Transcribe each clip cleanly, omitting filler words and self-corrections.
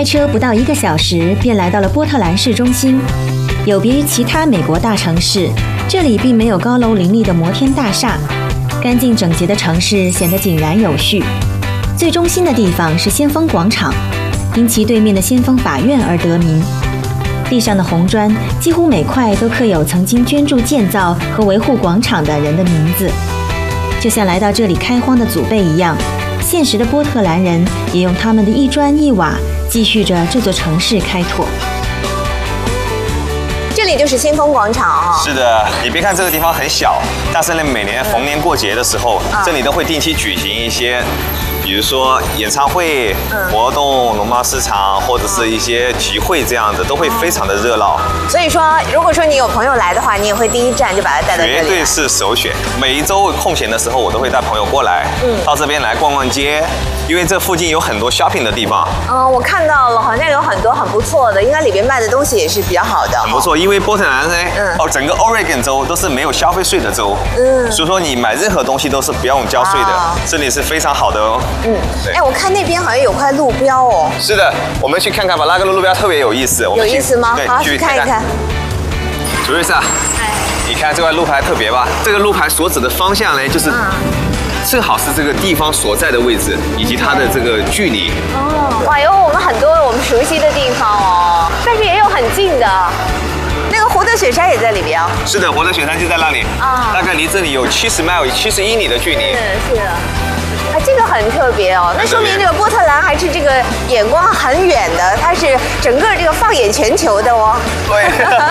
开车不到1个小时，便来到了波特兰市中心。有别于其他美国大城市，这里并没有高楼林立的摩天大厦，干净整洁的城市显得井然有序。最中心的地方是先锋广场，因其对面的先锋法院而得名。地上的红砖几乎每块都刻有曾经捐助建造和维护广场的人的名字，就像来到这里开荒的祖辈一样。现实的波特兰人也用他们的一砖一瓦继续着这座城市开拓。 这里就是先锋广场啊。 是的，你别看这个地方很小，但是呢，每年逢年过节的时候，这里都会定期举行一些，比如说演唱会、活动、农贸市场或者是一些集会这样子，都会非常的热闹。 所以说，如果说你有朋友来的话，你也会第一站就把他带到这里。 绝对是首选。每一周空闲的时候，我都会带朋友过来，到这边来逛逛街，因为这附近有很多 shopping 的地方。 我看到了，好像有很多很不错的，应该里边卖的东西也是比较好的。 很不错，因为波特兰呢，整个 Oregon 州都是没有消费税的州，所以说你买任何东西都是不用交税的，这里是非常好的哦。 哎，我看那边好像有块路标哦。 是的，我们去看看吧，那个路标特别有意思。 有意思吗？好，去看一看。 朱瑞莎，你看这块路牌特别吧？这个路牌所指的方向呢，就是正好是这个地方所在的位置以及它的这个距离。 哇，有我们很多我们熟悉的地方哦，但是也有很近的。那个活德雪山也在里边哦。 是的，活德雪山就在那里大概离这里有70英里的距离。 是的。这个很特别哦，那说明这个波特兰还是这个眼光很远的，它是整个这个放眼全球的哦。 对。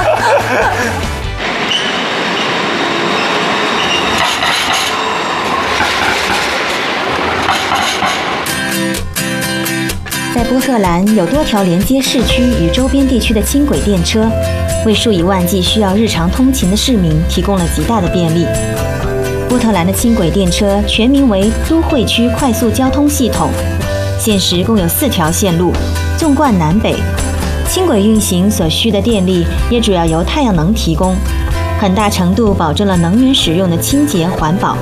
在波特兰有多条连接市区与周边地区的轻轨电车，为数以万计需要日常通勤的市民提供了极大的便利。波特兰的轻轨电车全名为都会区快速交通系统，现时共有4条线路，纵贯南北。轻轨运行所需的电力也主要由太阳能提供，很大程度保证了能源使用的清洁环保。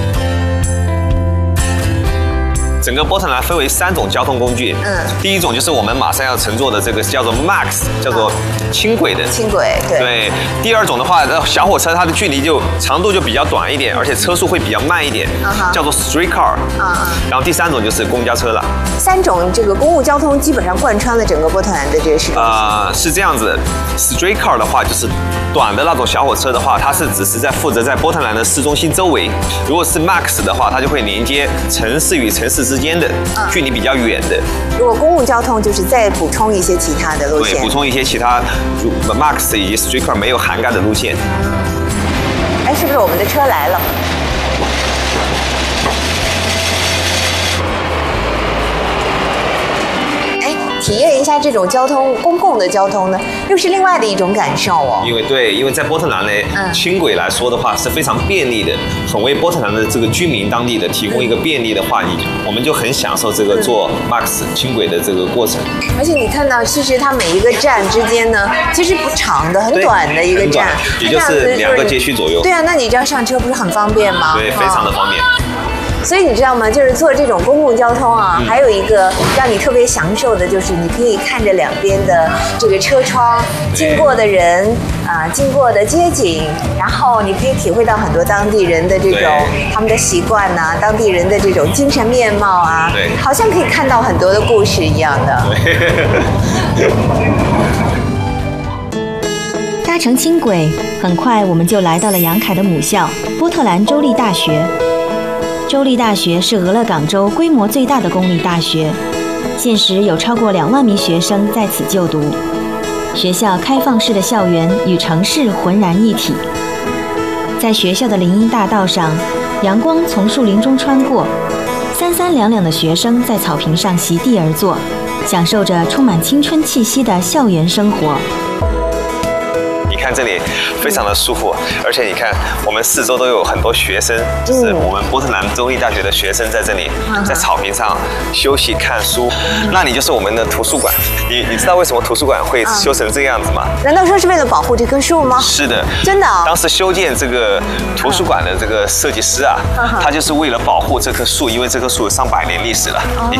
整个波特兰分为3种交通工具，第一种就是我们马上要乘坐的这个叫做 Max， 叫做轻轨的。 轻轨， 对。第二种的话，小火车它的距离长度就比较短一点，而且车速会比较慢一点，叫做 streetcar。然后第3种就是公交车了。 3种这个公共交通基本上贯穿了整个波特兰的这个市中心。 是这样子 ，streetcar 的话就是短的那种小火车的话，它是只是负责在波特兰的市中心周围；如果是 Max 的话，它就会连接城市与城市之间的距离比较远的。 如果公共交通就是再补充一些其他的路线， 对，补充一些其他Max 以及 streetcar 没有涵盖的路线。 哎，是不是我们的车来了？体验一下这种公共的交通呢，又是另外的一种感受哦。 因为在波特兰呢，轻轨来说的话是非常便利的，很为波特兰的这个居民当地的提供一个便利的话，我们就很享受这个坐 Max 轻轨的这个过程。而且你看到，其实它每一个站之间呢，其实不长的，很短的一个站， 也就是2个街区左右。 对啊，那你这样上车不是很方便吗？ 对，非常的方便。 所以你知道吗？就是坐这种公共交通啊，还有一个让你特别享受的，就是你可以看着两边的这个车窗经过的人经过的街景，然后你可以体会到很多当地人的这种他们的习惯呐，当地人的这种精神面貌啊，好像可以看到很多的故事一样的。 搭乘轻轨，很快我们就来到了杨凯的母校波特兰州立大学。州立大学是俄勒冈州规模最大的公立大学，现时有超过2万名学生在此就读。学校开放式的校园与城市浑然一体。在学校的林荫大道上，阳光从树林中穿过，三三两两的学生在草坪上席地而坐，享受着充满青春气息的校园生活。 看这里非常的舒服，而且你看我们四周都有很多学生，就是我们波特兰州立大学的学生在这里，在草坪上休息看书。那里就是我们的图书馆。你知道为什么图书馆会修成这个样子吗？ 难道说是为了保护这棵树吗？ 是的， 真的。 当时修建这个图书馆的这个设计师啊，他就是为了保护这棵树，因为这棵树有300年历史了。